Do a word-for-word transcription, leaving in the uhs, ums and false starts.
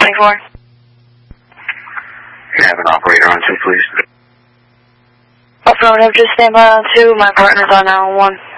twenty-four. You have an operator on two, please. Affirmative, just stand by on two. My partner's on nine one one.